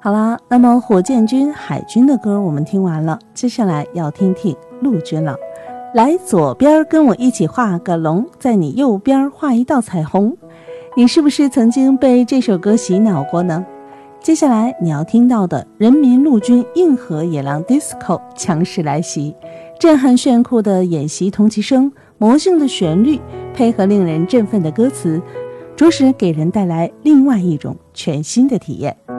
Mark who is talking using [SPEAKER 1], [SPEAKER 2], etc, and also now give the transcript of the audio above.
[SPEAKER 1] 好啦，那么火箭军、海军的歌我们听完了，接下来要听听陆军了。来左边跟我一起画个龙，在你右边画一道彩虹。你是不是曾经被这首歌洗脑过呢？接下来你要听到的人民陆军硬核野狼 Disco 强势来袭，震撼炫酷的演习同期声，魔性的旋律，配合令人振奋的歌词，着实给人带来另外一种全新的体验。